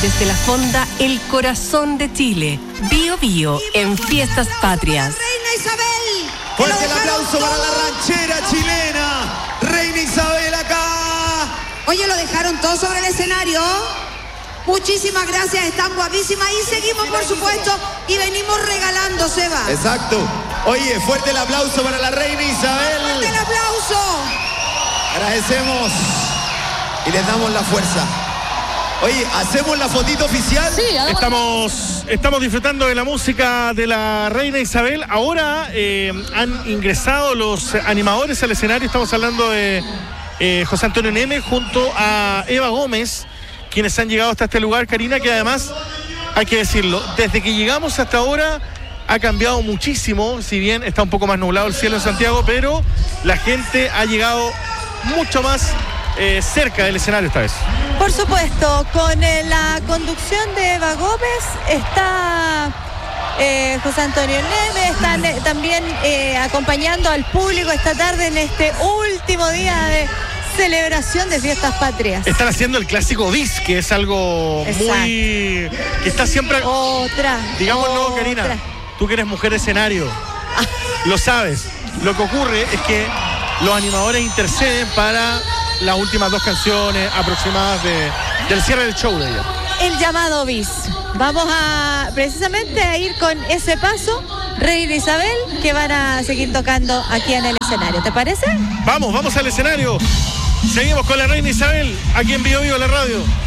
desde la fonda El Corazón de Chile. Bio Bio en Fiestas Patrias. Reina Isabel. Fuerte el aplauso para la ranchera chilena. Reina Isabel acá. Oye, lo dejaron todo sobre el escenario. Muchísimas gracias, están guapísimas. Y seguimos, por supuesto, y venimos regalando, Seba. Exacto. Oye, fuerte el aplauso para la Reina Isabel. ¡Fuerte el aplauso! Agradecemos y les damos la fuerza. Oye, ¿hacemos la fotito oficial? Sí, estamos disfrutando de la música de la Reina Isabel. Ahora han ingresado los animadores al escenario. Estamos hablando de José Antonio Neme junto a Eva Gómez, quienes han llegado hasta este lugar, Karina, que además, hay que decirlo, desde que llegamos hasta ahora ha cambiado muchísimo, si bien está un poco más nublado el cielo en Santiago, pero la gente ha llegado mucho más cerca del escenario esta vez. Por supuesto, con la conducción de Eva Gómez está José Antonio Neme, están también acompañando al público esta tarde en este último día de celebración de Fiestas Patrias. Están haciendo el clásico bis, que es algo muy... que está siempre... Digámoslo, Karina, tú que eres mujer de escenario, lo sabes. Lo que ocurre es que los animadores interceden para las últimas dos canciones aproximadas del cierre del show de ella. El llamado bis. Vamos a precisamente a ir con ese paso, Reina Isabel, que van a seguir tocando aquí en el escenario. ¿Te parece? Vamos al escenario. Seguimos con la Reina Isabel, aquí en Bio Bio, la radio.